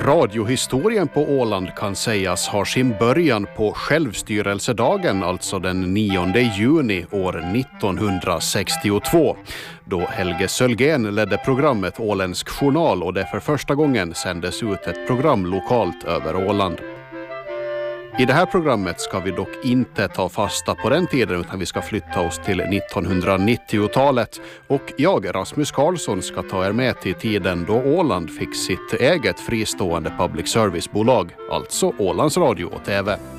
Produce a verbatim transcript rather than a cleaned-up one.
Radiohistorien på Åland kan sägas ha sin början på självstyrelsedagen, alltså den nionde juni år nittonhundrasextiotvå, då Helge Sölgen ledde programmet Åländsk journal och det för första gången sändes ut ett program lokalt över Åland. I det här programmet ska vi dock inte ta fasta på den tiden utan vi ska flytta oss till nittonhundranittiotalet och jag, Rasmus Karlsson, ska ta er med till tiden då Åland fick sitt eget fristående public service-bolag, alltså Ålands Radio och T V.